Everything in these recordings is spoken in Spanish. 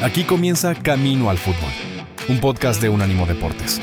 Aquí comienza Camino al Fútbol, un podcast de Unánimo Deportes.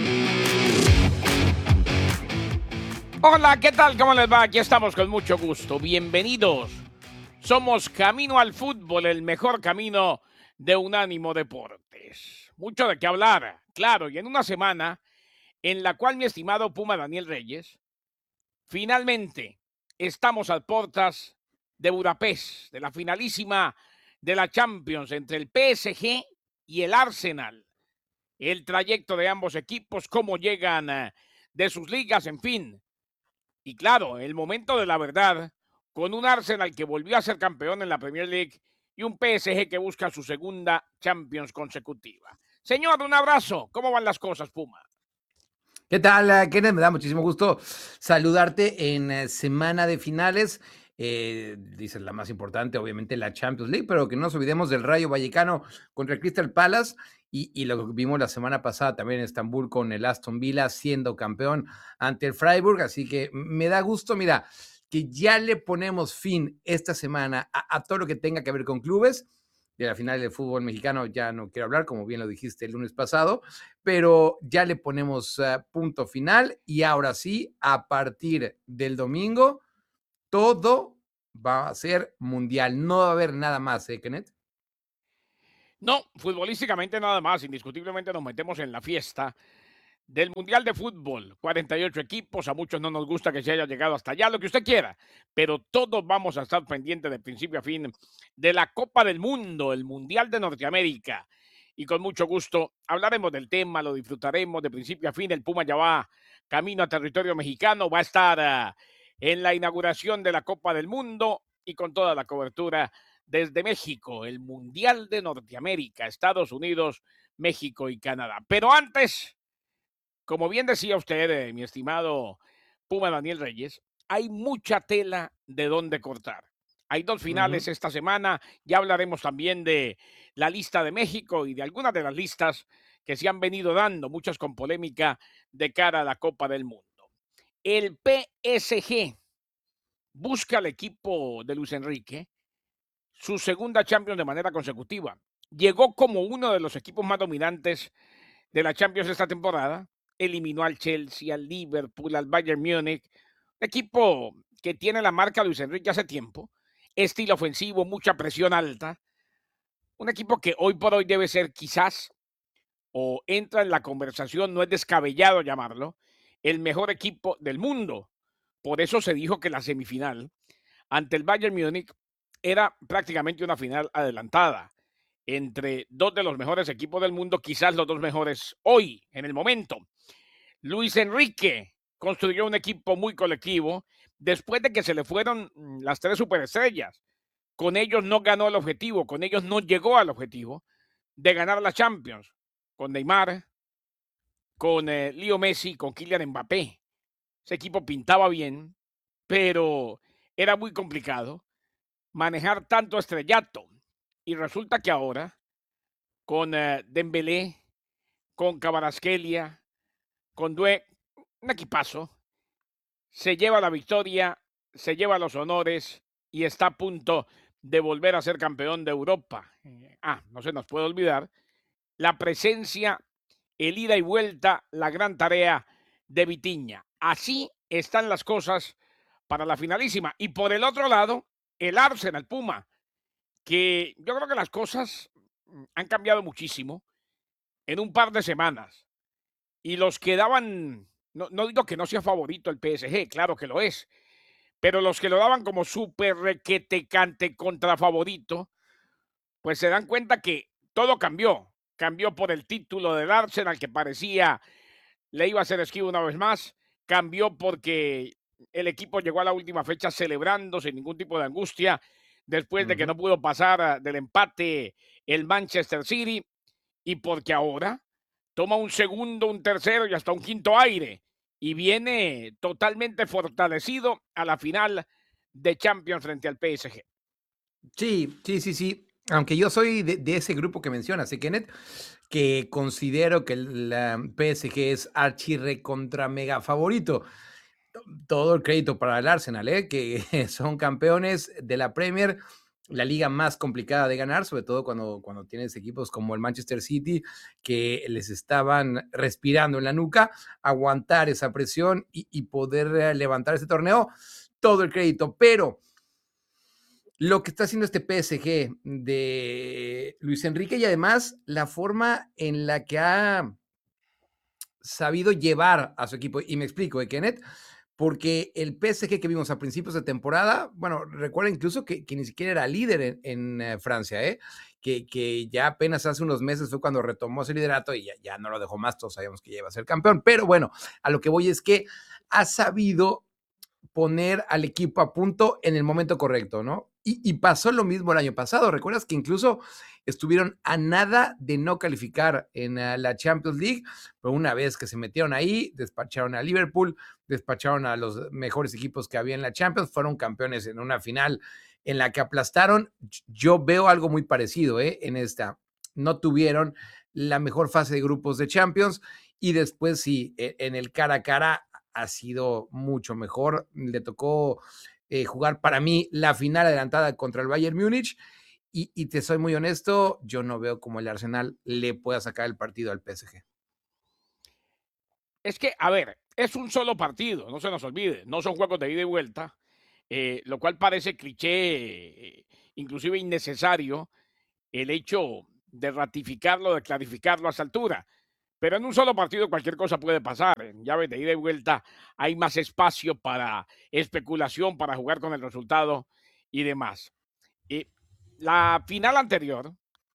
Hola, ¿qué tal? ¿Cómo les va? Aquí estamos con mucho gusto. Bienvenidos. Somos Camino al Fútbol, el mejor camino de Unánimo Deportes. Mucho de qué hablar, claro, y en una semana en la cual mi estimado Puma Daniel Reyes, finalmente estamos a puertas de Budapest, de la finalísima de la Champions entre el PSG y el Arsenal. El trayecto de ambos equipos, cómo llegan de sus ligas, en fin. Y claro, el momento de la verdad, con un Arsenal que volvió a ser campeón en la Premier League y un PSG que busca su segunda Champions consecutiva. Señor, un abrazo. ¿Cómo van las cosas, Puma? ¿Qué tal, Kenneth? Me da muchísimo gusto saludarte en semana de finales. Dices la más importante, obviamente la Champions League, pero que no nos olvidemos del Rayo Vallecano contra el Crystal Palace y lo que vimos la semana pasada también en Estambul con el Aston Villa siendo campeón ante el Freiburg. Así que me da gusto, mira, que ya le ponemos fin esta semana a todo lo que tenga que ver con clubes. De la final del fútbol mexicano ya no quiero hablar, como bien lo dijiste el lunes pasado, pero ya le ponemos punto final y ahora sí, a partir del domingo, todo va a ser mundial. No va a haber nada más, Kenneth? No, futbolísticamente nada más. Indiscutiblemente nos metemos en la fiesta del Mundial de Fútbol. 48 equipos, a muchos no nos gusta que se haya llegado hasta allá, lo que usted quiera, pero todos vamos a estar pendientes de principio a fin de la Copa del Mundo, el Mundial de Norteamérica. Y con mucho gusto hablaremos del tema, lo disfrutaremos de principio a fin. El Puma ya va camino a territorio mexicano, va a estar en la inauguración de la Copa del Mundo y con toda la cobertura desde México, el Mundial de Norteamérica, Estados Unidos, México y Canadá. Pero antes, como bien decía usted, mi estimado Puma Daniel Reyes, hay mucha tela de dónde cortar. Hay dos finales esta semana, ya hablaremos también de la lista de México y de algunas de las listas que se han venido dando, muchas con polémica de cara a la Copa del Mundo. El PSG busca al equipo de Luis Enrique su segunda Champions de manera consecutiva. Llegó como uno de los equipos más dominantes de la Champions esta temporada. Eliminó al Chelsea, al Liverpool, al Bayern Múnich. Un equipo que tiene la marca Luis Enrique hace tiempo. Estilo ofensivo, mucha presión alta. Un equipo que hoy por hoy debe ser quizás, o entra en la conversación, no es descabellado llamarlo, el mejor equipo del mundo. Por eso se dijo que la semifinal ante el Bayern Múnich era prácticamente una final adelantada entre dos de los mejores equipos del mundo, quizás los dos mejores hoy, en el momento. Luis Enrique construyó un equipo muy colectivo después de que se le fueron las tres superestrellas. Con ellos no ganó el objetivo, con ellos no llegó al objetivo de ganar la Champions. Con Neymar, con Leo Messi, con Kylian Mbappé. Ese equipo pintaba bien, pero era muy complicado manejar tanto estrellato. Y resulta que ahora, con Dembélé, con Kvaratskhelia, con Due, un equipazo, se lleva la victoria, se lleva los honores y está a punto de volver a ser campeón de Europa. No se nos puede olvidar la presencia, el ida y vuelta, la gran tarea de Vitinha. Así están las cosas para la finalísima. Y por el otro lado, el Arsenal Puma, que yo creo que las cosas han cambiado muchísimo en un par de semanas. Y los que daban, no digo que no sea favorito el PSG, claro que lo es, pero los que lo daban como súper requetecante contra favorito, pues se dan cuenta que todo cambió. Cambió por el título del Arsenal, que parecía le iba a hacer esquivo una vez más. Cambió porque el equipo llegó a la última fecha celebrando sin ningún tipo de angustia, después de que no pudo pasar del empate el Manchester City, y porque ahora toma un segundo, un tercero y hasta un quinto aire y viene totalmente fortalecido a la final de Champions frente al PSG. Sí, sí, sí, sí. Aunque yo soy de ese grupo que mencionas, Kenneth, que considero que la PSG es archirre contra mega favorito. Todo el crédito para el Arsenal, que son campeones de la Premier la liga más complicada de ganar, sobre todo cuando tienes equipos como el Manchester City, que les estaban respirando en la nuca, aguantar esa presión y poder levantar ese torneo, todo el crédito. Pero lo que está haciendo este PSG de Luis Enrique y además la forma en la que ha sabido llevar a su equipo, y me explico, Kenneth, porque el PSG que vimos a principios de temporada, bueno, recuerda incluso que ni siquiera era líder en Francia, que ya apenas hace unos meses fue cuando retomó ese liderato y ya no lo dejó más, todos sabíamos que ya iba a ser campeón, pero bueno, a lo que voy es que ha sabido poner al equipo a punto en el momento correcto, ¿no? Y pasó lo mismo el año pasado. ¿Recuerdas que incluso estuvieron a nada de no calificar en la Champions League? Pero una vez que se metieron ahí, despacharon a Liverpool, despacharon a los mejores equipos que había en la Champions, fueron campeones en una final en la que aplastaron. Yo veo algo muy parecido en esta. No tuvieron la mejor fase de grupos de Champions y después sí, en el cara a cara ha sido mucho mejor. Le tocó jugar para mí la final adelantada contra el Bayern Múnich y te soy muy honesto, yo no veo cómo el Arsenal le pueda sacar el partido al PSG. Es que, a ver, es un solo partido, no se nos olvide, no son juegos de ida y vuelta, lo cual parece cliché, inclusive innecesario, el hecho de ratificarlo, de clarificarlo a esa altura. Pero en un solo partido cualquier cosa puede pasar. En llaves de ida y vuelta hay más espacio para especulación, para jugar con el resultado y demás. Y la final anterior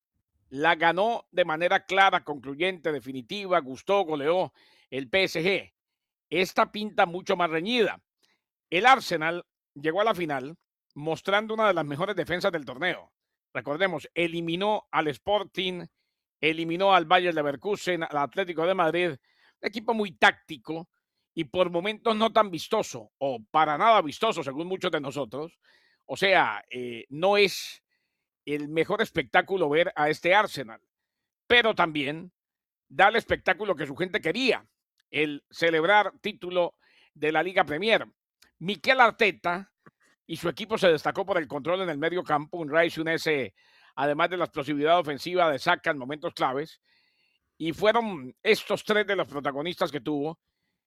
la ganó de manera clara, concluyente, definitiva, gustó, goleó el PSG. Esta pinta mucho más reñida. El Arsenal llegó a la final mostrando una de las mejores defensas del torneo. Recordemos, eliminó al Sporting, eliminó al Bayer Leverkusen, al Atlético de Madrid, un equipo muy táctico y por momentos no tan vistoso, o para nada vistoso, según muchos de nosotros. O sea, no es el mejor espectáculo ver a este Arsenal, pero también da el espectáculo que su gente quería, el celebrar título de la Liga Premier. Mikel Arteta y su equipo se destacó por el control en el medio campo, un Rice y un S, además de la explosividad ofensiva de Saka en momentos claves, y fueron estos tres de los protagonistas que tuvo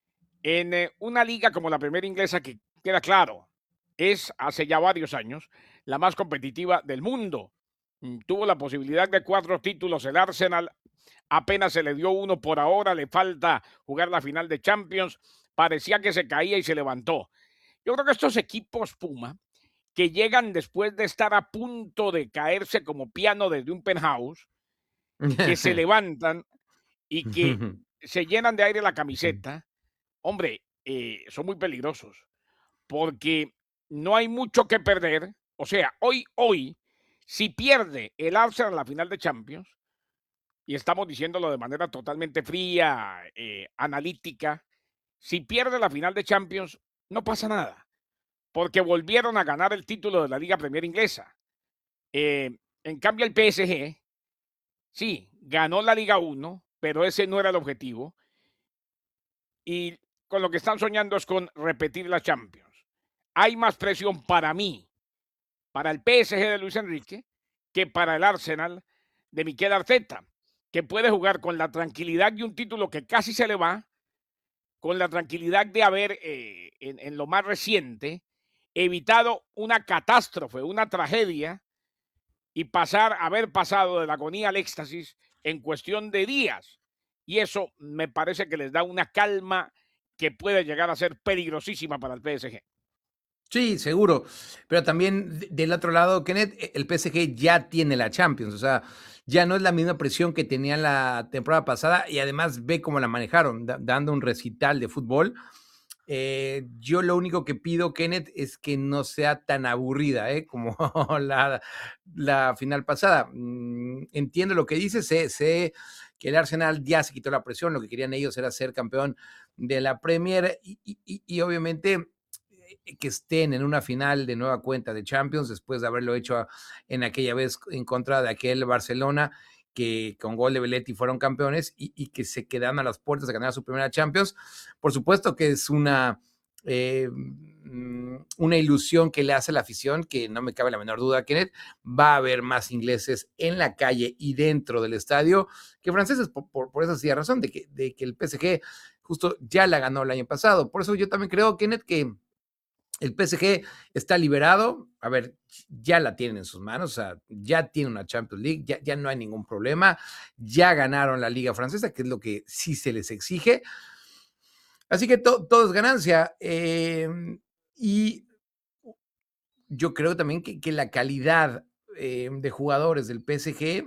en una liga como la Primera Inglesa que queda claro, es hace ya varios años la más competitiva del mundo. Tuvo la posibilidad de 4 títulos el Arsenal, apenas se le dio uno por ahora, le falta jugar la final de Champions, parecía que se caía y se levantó. Yo creo que estos equipos Puma, que llegan después de estar a punto de caerse como piano desde un penthouse, que se levantan y que se llenan de aire la camiseta, hombre, son muy peligrosos, porque no hay mucho que perder. O sea, hoy, si pierde el Arsenal en la final de Champions, y estamos diciéndolo de manera totalmente fría, analítica, si pierde la final de Champions, no pasa nada, porque volvieron a ganar el título de la Liga Premier Inglesa. En cambio, el PSG, sí, ganó la Liga 1, pero ese no era el objetivo. Y con lo que están soñando es con repetir la Champions. Hay más presión para mí, para el PSG de Luis Enrique, que para el Arsenal de Mikel Arteta, que puede jugar con la tranquilidad de un título que casi se le va, con la tranquilidad de haber, en lo más reciente, evitado una catástrofe, una tragedia, y haber pasado de la agonía al éxtasis en cuestión de días. Y eso me parece que les da una calma que puede llegar a ser peligrosísima para el PSG. Sí, seguro. Pero también del otro lado, Kenneth, el PSG ya tiene la Champions, o sea, ya no es la misma presión que tenía la temporada pasada y además ve cómo la manejaron, dando un recital de fútbol. Yo lo único que pido, Kenneth, es que no sea tan aburrida como la final pasada. Entiendo lo que dices, sé que el Arsenal ya se quitó la presión, lo que querían ellos era ser campeón de la Premier y obviamente que estén en una final de nueva cuenta de Champions después de haberlo hecho en aquella vez en contra de aquel Barcelona que con gol de Belletti fueron campeones y que se quedan a las puertas de ganar su primera Champions. Por supuesto que es una una ilusión que le hace a la afición, que no me cabe la menor duda, Kenneth, va a haber más ingleses en la calle y dentro del estadio que franceses, por esa sencilla razón, de que el PSG justo ya la ganó el año pasado. Por eso yo también creo, Kenneth, que el PSG está liberado, a ver, ya la tienen en sus manos, o sea, ya tiene una Champions League, ya no hay ningún problema, ya ganaron la Liga Francesa, que es lo que sí se les exige. Así que todo es ganancia. Y yo creo también que la calidad de jugadores del PSG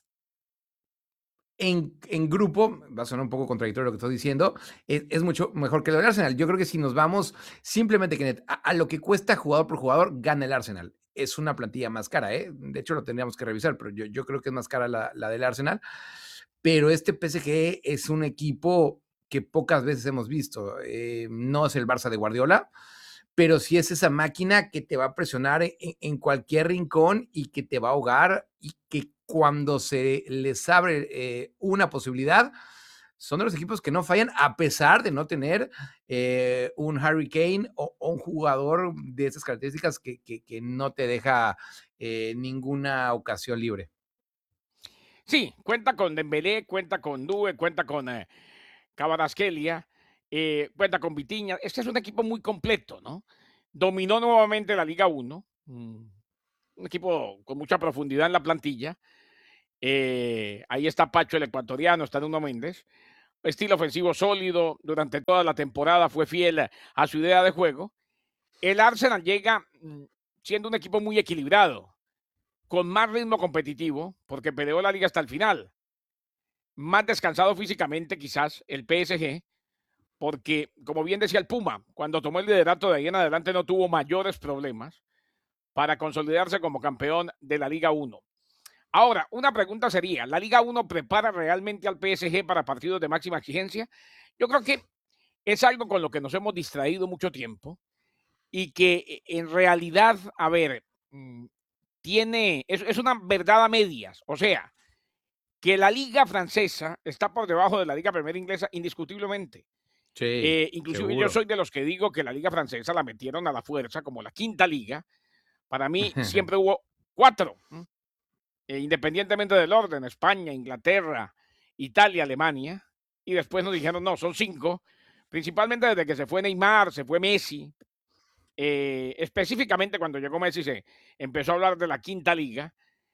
en grupo, va a sonar un poco contradictorio lo que estoy diciendo, es mucho mejor que lo del Arsenal. Yo creo que si nos vamos simplemente, Kenneth, a lo que cuesta jugador por jugador, gana el Arsenal. Es una plantilla más cara, ¿eh? De hecho, lo tendríamos que revisar, pero yo creo que es más cara la del Arsenal. Pero este PSG es un equipo que pocas veces hemos visto. No es el Barça de Guardiola, pero sí es esa máquina que te va a presionar en cualquier rincón y que te va a ahogar y que cuando se les abre una posibilidad, son de los equipos que no fallan a pesar de no tener un Harry Kane o un jugador de esas características que no te deja ninguna ocasión libre. Sí, cuenta con Dembélé, cuenta con Doué, cuenta con Kvaratskhelia, cuenta con Vitinha. Este es un equipo muy completo, ¿no? Dominó nuevamente la Liga 1, un equipo con mucha profundidad en la plantilla. Ahí está Pacho, el ecuatoriano, está Nuno Méndez. Estilo ofensivo sólido, durante toda la temporada fue fiel a su idea de juego. El Arsenal llega siendo un equipo muy equilibrado, con más ritmo competitivo, porque peleó la liga hasta el final. Más descansado físicamente quizás el PSG, porque como bien decía el Puma, cuando tomó el liderato de ahí en adelante no tuvo mayores problemas para consolidarse como campeón de la Liga 1. Ahora, una pregunta sería, ¿la Liga 1 prepara realmente al PSG para partidos de máxima exigencia? Yo creo que es algo con lo que nos hemos distraído mucho tiempo y que en realidad, a ver, es una verdad a medias. O sea, que la liga francesa está por debajo de la liga primera inglesa indiscutiblemente. Sí, Inclusive yo seguro. soy de los que digo que la liga francesa la metieron a la fuerza como la quinta liga. Para mí siempre hubo cuatro, independientemente del orden, España, Inglaterra, Italia, Alemania, y después nos dijeron, no, son cinco, principalmente desde que se fue Neymar, se fue Messi, específicamente cuando llegó Messi se empezó a hablar de la quinta liga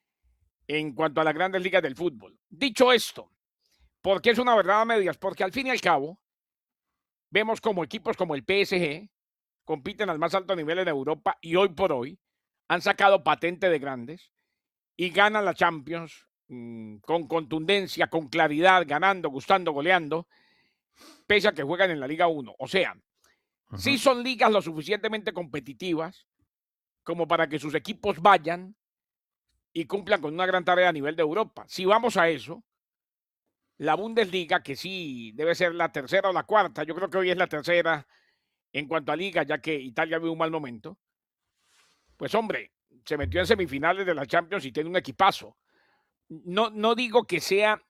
en cuanto a las grandes ligas del fútbol. Dicho esto, ¿por qué es una verdad a medias? Porque al fin y al cabo, vemos como equipos como el PSG compiten al más alto nivel en Europa y hoy por hoy han sacado patente de grandes y ganan la Champions con contundencia, con claridad, ganando, gustando, goleando, pese a que juegan en la Liga 1. O sea, sí son ligas lo suficientemente competitivas como para que sus equipos vayan y cumplan con una gran tarea a nivel de Europa. Si vamos a eso, la Bundesliga, que sí debe ser la tercera o la cuarta, yo creo que hoy es la tercera en cuanto a liga, ya que Italia vive un mal momento, pues hombre, se metió en semifinales de la Champions y tiene un equipazo. No digo que sea,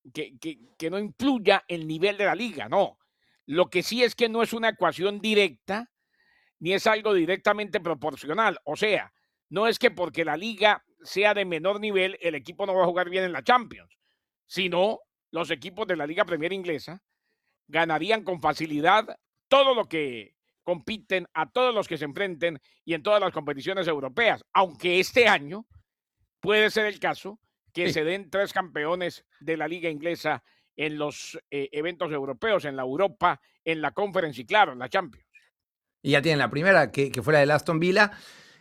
que no influya el nivel de la liga, no. Lo que sí es que no es una ecuación directa, ni es algo directamente proporcional. O sea, no es que porque la liga sea de menor nivel, el equipo no va a jugar bien en la Champions, sino los equipos de la Liga Premier Inglesa ganarían con facilidad todo lo que compiten, a todos los que se enfrenten y en todas las competiciones europeas, aunque este año puede ser el caso que Sí. se den tres campeones de la liga inglesa en los eventos europeos, en la Europa, en la Conference y claro, en la Champions. Y ya tienen la primera, que fue la del Aston Villa.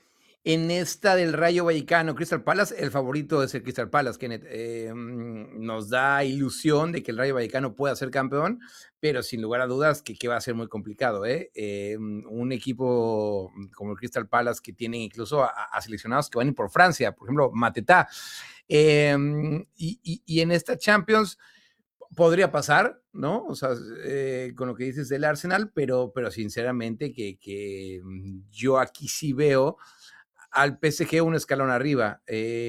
En esta del Rayo Vallecano, Crystal Palace, el favorito es el Crystal Palace, Kenneth. Nos da ilusión de que el Rayo Vallecano pueda ser campeón, pero sin lugar a dudas que va a ser muy complicado. Un equipo como el Crystal Palace que tiene incluso a seleccionados que van a ir por Francia, por ejemplo, Matetá. Y en esta Champions podría pasar, ¿no? O sea, con lo que dices del Arsenal, pero sinceramente que yo aquí sí veo al PSG un escalón arriba,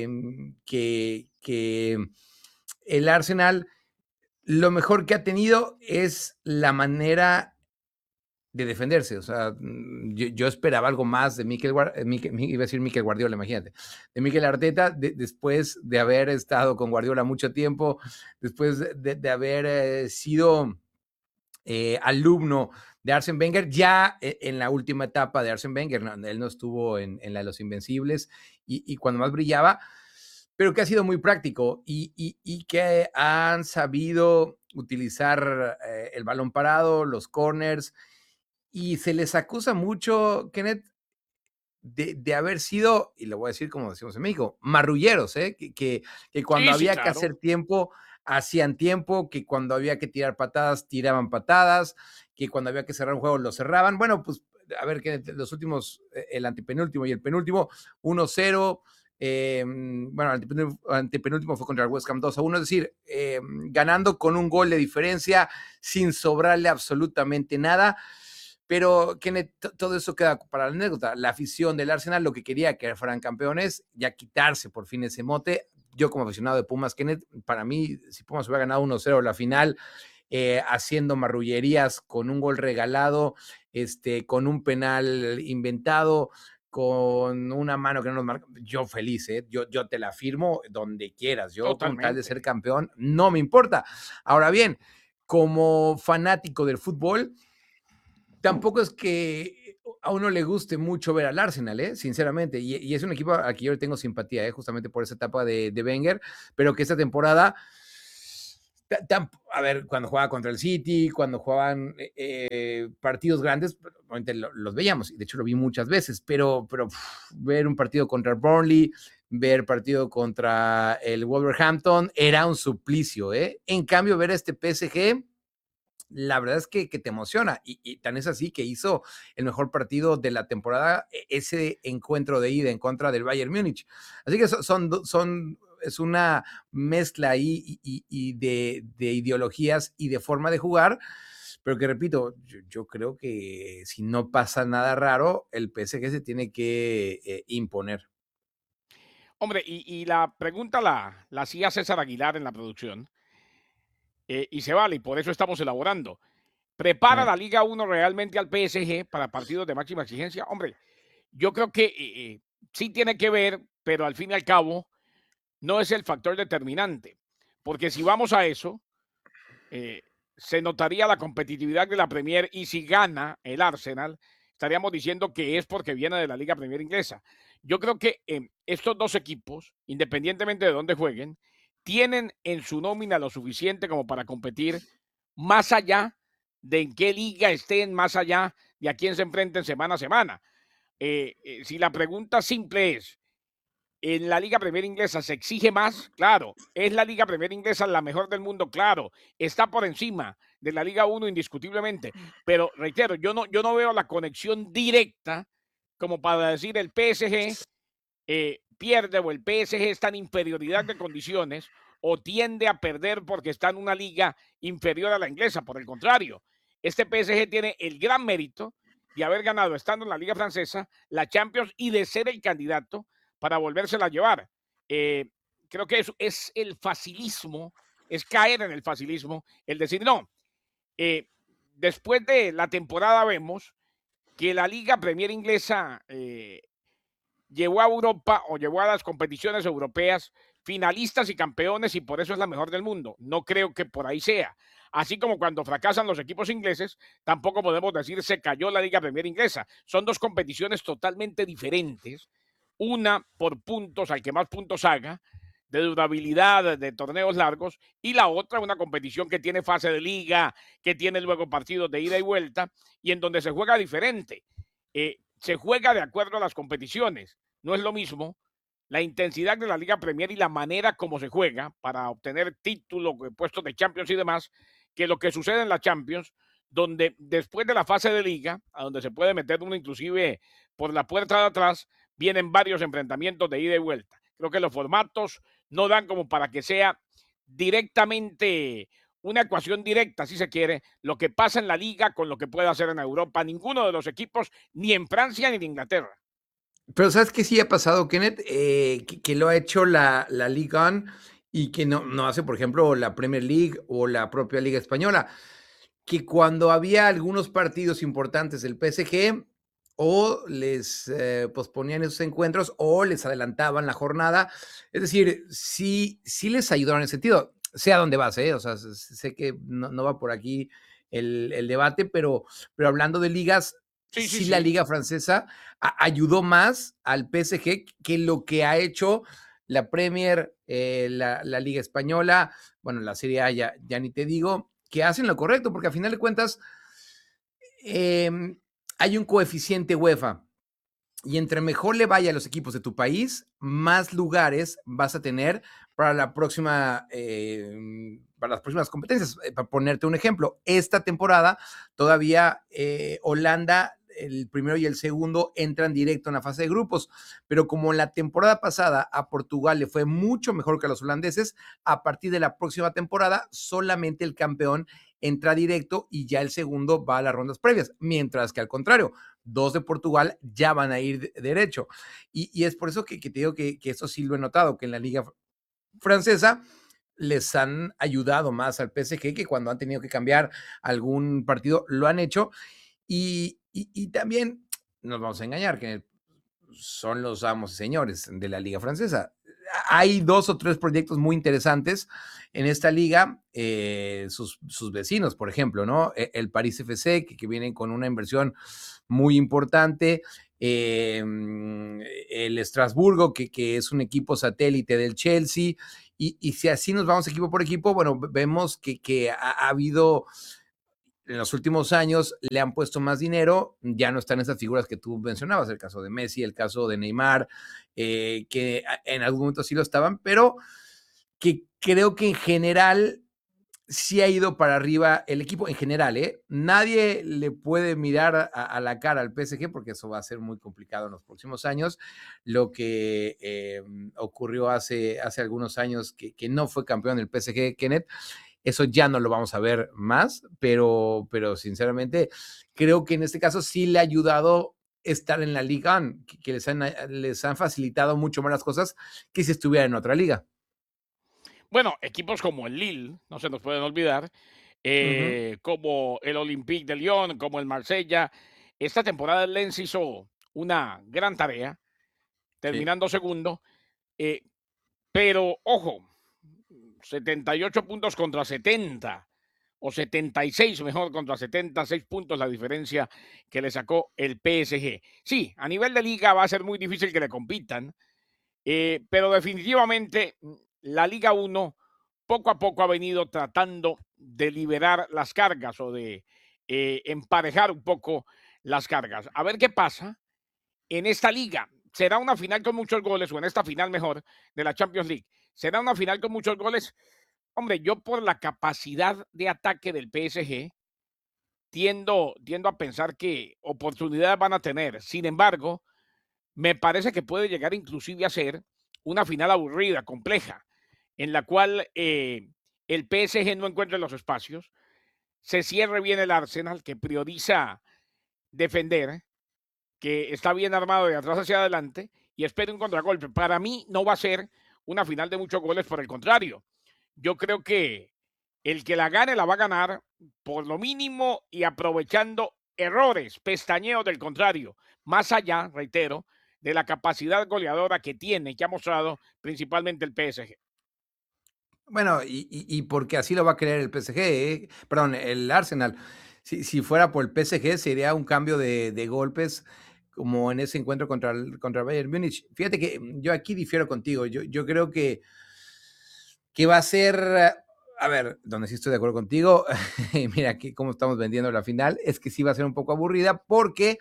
que el Arsenal lo mejor que ha tenido es la manera de defenderse. O sea, yo esperaba algo más de iba a decir Mikel Guardiola, imagínate, de Mikel Arteta, después de haber estado con Guardiola mucho tiempo, después de haber sido alumno de Arsene Wenger, ya en la última etapa de Arsene Wenger, él no estuvo en la de los Invencibles y cuando más brillaba, pero que ha sido muy práctico y que han sabido utilizar el balón parado, los corners, y se les acusa mucho, Kenneth, de haber sido, y lo voy a decir como decimos en México, marrulleros, ¿eh? Que cuando Sí, sí, había que claro. hacer tiempo, hacían tiempo, que cuando había que tirar patadas, tiraban patadas, que cuando había que cerrar un juego, lo cerraban. Bueno, pues a ver, que los últimos, el antepenúltimo y el penúltimo, 1-0. Bueno, el antepenúltimo fue contra el West Ham 2-1, es decir, ganando con un gol de diferencia, sin sobrarle absolutamente nada. Pero, Kenneth, todo eso queda para la anécdota. La afición del Arsenal lo que quería que fueran campeones, ya quitarse por fin ese mote. Yo como aficionado de Pumas, Kenneth, para mí, si Pumas hubiera ganado 1-0 la final, haciendo marrullerías con un gol regalado, con un penal inventado, con una mano que no nos marca, yo feliz, yo te la firmo donde quieras. Yo con tal de ser Totalmente. campeón, no me importa. Ahora bien, como fanático del fútbol, tampoco es que a uno le guste mucho ver al Arsenal, sinceramente, y es un equipo al que yo le tengo simpatía, justamente por esa etapa de Wenger, pero que esta temporada, a ver, cuando jugaba contra el City, cuando jugaban partidos grandes, obviamente los veíamos, y de hecho lo vi muchas veces, pero ver un partido contra el Burnley, ver partido contra el Wolverhampton, era un suplicio, En cambio, ver a este PSG, la verdad es que te emociona, y tan es así que hizo el mejor partido de la temporada, ese encuentro de ida en contra del Bayern Múnich. Así que es una mezcla ahí y de ideologías y de forma de jugar, pero que repito, yo creo que si no pasa nada raro, el PSG se tiene que imponer. Hombre, y la pregunta la hacía César Aguilar en la producción, y se vale, y por eso estamos elaborando. ¿Prepara Eh, la Liga 1 realmente al PSG para partidos de máxima exigencia? Hombre, yo creo que sí tiene que ver, pero al fin y al cabo no es el factor determinante. Porque si vamos a eso, eh, se notaría la competitividad de la Premier y si gana el Arsenal, estaríamos diciendo que es porque viene de la Liga Premier inglesa. Yo creo que estos dos equipos, independientemente de dónde jueguen, tienen en su nómina lo suficiente como para competir más allá de en qué liga estén, más allá de a quién se enfrenten semana a semana. Si la pregunta simple es, ¿en la Liga Premier Inglesa se exige más? Claro. ¿Es la Liga Premier Inglesa la mejor del mundo? Claro. Está por encima de la Liga 1 indiscutiblemente. Pero reitero, yo no veo la conexión directa como para decir el PSG pierde o el PSG está en inferioridad de condiciones o tiende a perder porque está en una liga inferior a la inglesa. Por el contrario, este PSG tiene el gran mérito de haber ganado, estando en la liga francesa, la Champions y de ser el candidato para volvérsela a llevar. Eh, Creo que eso es el facilismo, es caer en el facilismo, el decir no. Después de la temporada vemos que la Liga Premier Inglesa llevó a Europa o llevó a las competiciones europeas finalistas y campeones y por eso es la mejor del mundo. No creo que por ahí sea. Así como cuando fracasan los equipos ingleses, tampoco podemos decir se cayó la Liga Premier Inglesa. Son dos competiciones totalmente diferentes. Una por puntos, al que más puntos haga, de durabilidad, de torneos largos, y la otra una competición que tiene fase de liga, que tiene luego partidos de ida y vuelta, y en donde se juega diferente. Se juega de acuerdo a las competiciones. No es lo mismo la intensidad de la Liga Premier y la manera como se juega para obtener títulos, puestos de Champions y demás, que lo que sucede en la Champions, donde después de la fase de liga, a donde se puede meter uno inclusive por la puerta de atrás, vienen varios enfrentamientos de ida y vuelta. Creo que los formatos no dan como para que sea directamente una ecuación directa, si se quiere, lo que pasa en la liga con lo que puede hacer en Europa. Ninguno de los equipos, ni en Francia ni en Inglaterra. Pero ¿sabes qué sí ha pasado, Kenneth? Que lo ha hecho la Ligue 1 y que no hace, por ejemplo, la Premier League o la propia Liga Española. que cuando había algunos partidos importantes del PSG, o les posponían esos encuentros o les adelantaban la jornada. Es decir, sí les ayudaron en ese sentido. Sé a dónde vas, ¿eh? O sea, sé que no va por aquí el debate, pero hablando de ligas, Sí, sí, sí la sí. liga francesa ayudó más al PSG que lo que ha hecho la Premier, la Liga Española, bueno, la Serie A ya ni te digo, que hacen lo correcto, porque a final de cuentas eh, hay un coeficiente UEFA y entre mejor le vaya a los equipos de tu país, más lugares vas a tener para la próxima, para las próximas competencias. Para ponerte un ejemplo, esta temporada todavía Holanda, el primero y el segundo entran directo en la fase de grupos, pero como la temporada pasada a Portugal le fue mucho mejor que a los holandeses, a partir de la próxima temporada solamente el campeón entra directo y ya el segundo va a las rondas previas, mientras que al contrario, dos de Portugal ya van a ir derecho. Y es por eso que te digo que esto sí lo he notado, que en la liga francesa les han ayudado más al PSG que cuando han tenido que cambiar algún partido, lo han hecho. Y también nos vamos a engañar, que son los amos y señores de la liga francesa. Hay dos o tres proyectos muy interesantes en esta liga, sus vecinos, por ejemplo, ¿no? El París FC, que vienen con una inversión muy importante, el Estrasburgo, que es un equipo satélite del Chelsea, y si así nos vamos equipo por equipo, bueno, vemos que ha habido en los últimos años le han puesto más dinero, ya no están esas figuras que tú mencionabas, el caso de Messi, el caso de Neymar, que en algún momento sí lo estaban, pero que creo que en general sí ha ido para arriba el equipo en general, ¿eh? Nadie le puede mirar a la cara al PSG porque eso va a ser muy complicado en los próximos años. Lo que ocurrió hace algunos años que no fue campeón del PSG, Kenneth, eso ya no lo vamos a ver más, pero sinceramente creo que en este caso sí le ha ayudado estar en la liga, que les han facilitado mucho más las cosas que si estuviera en otra liga. Bueno, equipos como el Lille, no se nos pueden olvidar, Ujú. como el Olympique de Lyon, como el Marsella. Esta temporada el Lens hizo una gran tarea, Sí. terminando segundo, eh, pero ojo, 78 puntos contra 70, o 76 mejor contra 76 puntos la diferencia que le sacó el PSG. Sí, a nivel de liga va a ser muy difícil que le compitan, pero definitivamente la Liga 1 poco a poco ha venido tratando de liberar las cargas o de emparejar un poco las cargas. A ver qué pasa en esta liga. ¿Será una final con muchos goles o en esta final mejor de la Champions League? ¿Será una final con muchos goles? Hombre, yo por la capacidad de ataque del PSG tiendo a pensar que oportunidades van a tener. Sin embargo, me parece que puede llegar inclusive a ser una final aburrida, compleja, en la cual el PSG no encuentre los espacios, se cierre bien el Arsenal, que prioriza defender, que está bien armado de atrás hacia adelante y espere un contragolpe. Para mí no va a ser una final de muchos goles, por el contrario. Yo creo que el que la gane la va a ganar por lo mínimo y aprovechando errores, pestañeos del contrario, más allá, reitero, de la capacidad goleadora que tiene, que ha mostrado principalmente el PSG. Bueno, y porque así lo va a querer el PSG, perdón, el Arsenal. Si fuera por el PSG sería un cambio de golpes como en ese encuentro contra el Bayern Múnich. Fíjate que yo aquí difiero contigo. Yo creo que va a ser, a ver, donde sí estoy de acuerdo contigo, mira aquí cómo estamos vendiendo la final, es que sí va a ser un poco aburrida porque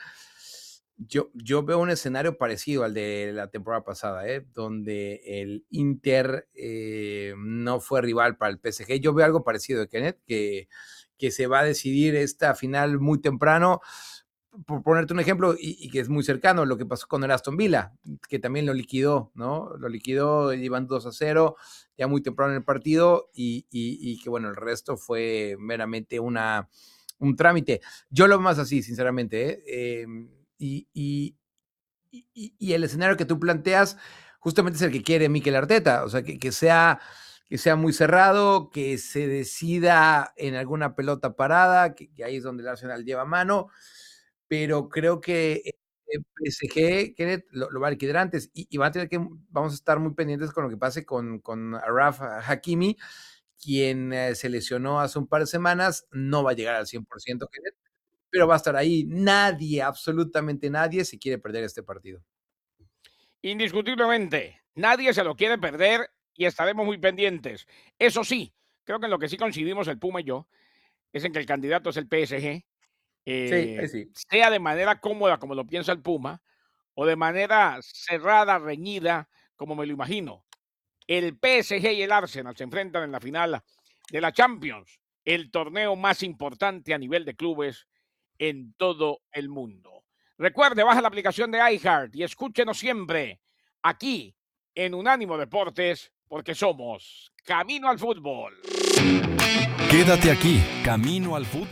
yo veo un escenario parecido al de la temporada pasada, donde el Inter no fue rival para el PSG. Yo veo algo parecido de Kenneth, que se va a decidir esta final muy temprano. Por ponerte un ejemplo, y que es muy cercano, lo que pasó con el Aston Villa, que también lo liquidó, ¿no? Lo liquidó, iban 2-0, ya muy temprano en el partido, y que bueno, el resto fue meramente un trámite. Yo lo veo más así, sinceramente, y, y, y el escenario que tú planteas justamente es el que quiere Mikel Arteta, o sea, que sea que sea muy cerrado, que se decida en alguna pelota parada, que ahí es donde el Arsenal lleva mano, pero creo que PSG, Kenneth, lo va a liquidar antes y va a tener que, vamos a estar muy pendientes con lo que pase con Achraf Hakimi, quien se lesionó hace un par de semanas, no va a llegar al 100%, Kenneth, pero va a estar ahí. Nadie, absolutamente nadie, se quiere perder este partido. Indiscutiblemente, nadie se lo quiere perder y estaremos muy pendientes. Eso sí, creo que en lo que sí coincidimos el Puma y yo es en que el candidato es el PSG, Sí. sea de manera cómoda como lo piensa el Puma o de manera cerrada, reñida, como me lo imagino. El PSG y el Arsenal se enfrentan en la final de la Champions, el torneo más importante a nivel de clubes en todo el mundo. Recuerde, baja la aplicación de iHeart y escúchenos siempre aquí en Unánimo Deportes, porque somos Camino al Fútbol. Quédate aquí, Camino al Fútbol.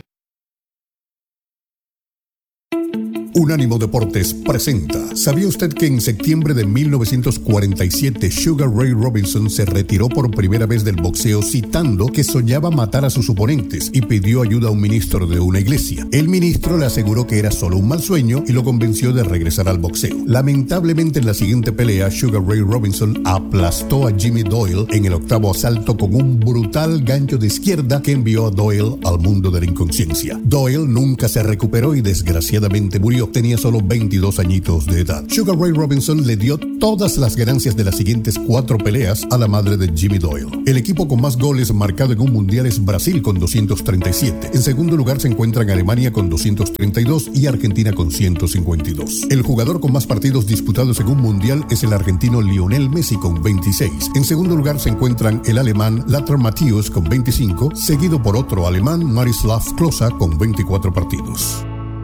Unánimo Deportes presenta. ¿Sabía usted que en septiembre de 1947 Sugar Ray Robinson se retiró por primera vez del boxeo citando que soñaba matar a sus oponentes y pidió ayuda a un ministro de una iglesia? El ministro le aseguró que era solo un mal sueño y lo convenció de regresar al boxeo. Lamentablemente, en la siguiente pelea, Sugar Ray Robinson aplastó a Jimmy Doyle en el octavo asalto con un brutal gancho de izquierda que envió a Doyle al mundo de la inconsciencia. Doyle nunca se recuperó y desgraciadamente murió. Tenía solo 22 añitos de edad. Sugar Ray Robinson le dio todas las ganancias de las siguientes 4 peleas a la madre de Jimmy Doyle. El equipo con más goles marcado en un mundial es Brasil con 237. En segundo lugar se encuentran Alemania con 232 y Argentina con 152. El jugador con más partidos disputados en un mundial es el argentino Lionel Messi con 26. En segundo lugar se encuentran el alemán Lothar Matthäus con 25, seguido por otro alemán, Miroslav Klose, con 24 partidos.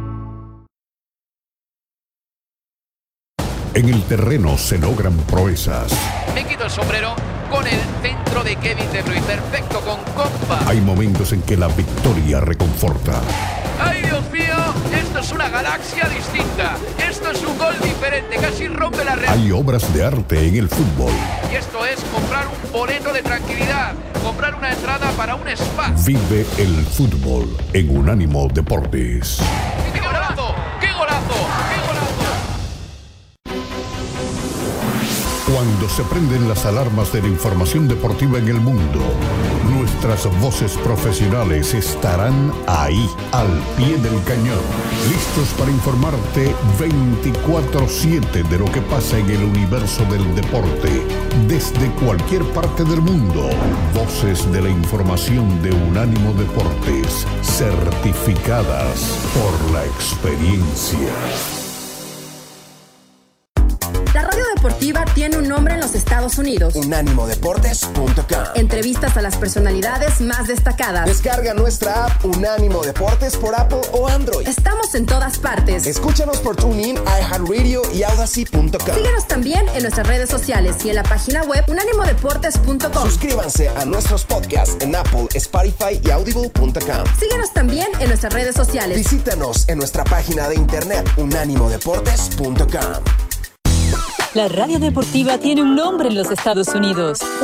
En el terreno se logran proezas. Me quito el sombrero con el centro de Kevin De Bruyne. Perfecto, con compa. Hay momentos en que la victoria reconforta. ¡Ay, Dios mío! Esto es una galaxia distinta. Esto es un gol diferente. Casi rompe la red. Hay obras de arte en el fútbol. Y esto es comprar un boleto de tranquilidad. Comprar una entrada para un spa. Vive el fútbol en Unánimo Deportes. ¡Qué golazo! ¡Qué golazo! ¡Qué golazo! Cuando se prenden las alarmas de la información deportiva en el mundo, nuestras voces profesionales estarán ahí, al pie del cañón, listos para informarte 24/7 de lo que pasa en el universo del deporte, desde cualquier parte del mundo. Voces de la información de Unánimo Deportes, certificadas por la experiencia. La radio deportiva tiene un nombre en los Estados Unidos. UnánimoDeportes.com. Entrevistas a las personalidades más destacadas. Descarga nuestra app Unánimo Deportes por Apple o Android. Estamos en todas partes. Escúchanos por TuneIn, iHeartRadio y Audacy.com. Síguenos también en nuestras redes sociales y en la página web unánimodeportes.com. Suscríbanse a nuestros podcasts en Apple, Spotify y Audible.com. Síguenos también en nuestras redes sociales. Visítanos en nuestra página de internet unánimodeportes.com. La radio deportiva tiene un nombre en los Estados Unidos.